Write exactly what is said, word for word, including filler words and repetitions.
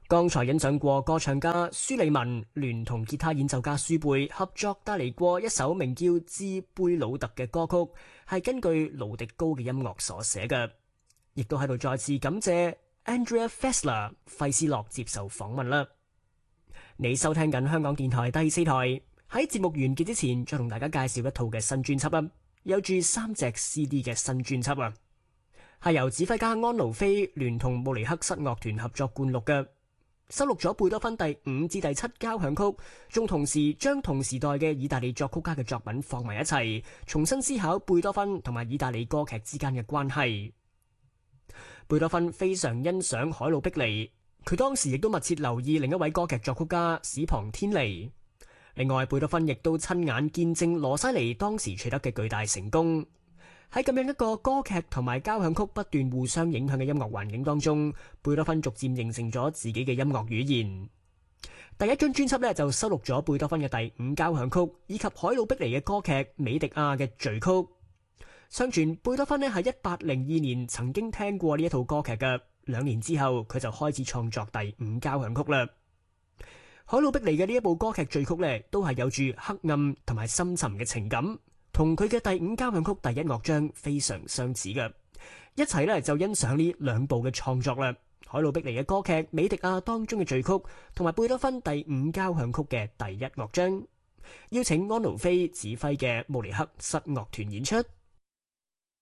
剛才欣賞過歌唱家舒利文聯同吉他演奏家舒貝合作帶嚟過一首名叫《致貝魯特》嘅歌曲，係根據盧迪高嘅音樂所寫嘅。亦都喺度再次感謝 Andrea Fessler 費斯洛接受訪問啦。你收聽緊香港電台第四台，喺節目完結之前，再同大家介紹一套嘅新專輯啦，有住三隻 C D 嘅新專輯啊，係由指揮家安奴菲聯同慕尼黑室樂團合作灌錄嘅。收錄咗貝多芬第五至第七交響曲，仲同時將同時代嘅意大利作曲家嘅作品放埋一齊，重新思考貝多芬同埋意大利歌劇之間嘅關係。貝多芬非常欣賞海魯碧尼，佢當時亦都密切留意另一位歌劇作曲家史龐天尼。另外，貝多芬亦都親眼見證羅西尼當時取得嘅巨大成功。喺咁樣一個歌劇同埋交響曲不斷互相影響嘅音樂環境當中，貝多芬逐漸形成咗自己嘅音樂語言。第一張專輯呢，就收錄咗貝多芬嘅第五交響曲以及海魯碧尼嘅歌劇《美迪亞》嘅序曲。相傳貝多芬呢喺一八零二年曾經聽過呢一套歌劇嘅，兩年之後佢就開始創作第五交響曲啦。海魯碧尼嘅呢一部歌劇序曲呢，都係有住黑暗同埋深沉嘅情感，同佢嘅第五交響曲第一樂章非常相似嘅。一齊咧就欣賞呢兩部嘅創作啦。海魯碧尼嘅歌劇《美迪亞》當中嘅序曲，同埋貝多芬第五交響曲嘅第一樂章，邀請安奴菲指揮嘅慕尼黑室樂團演出。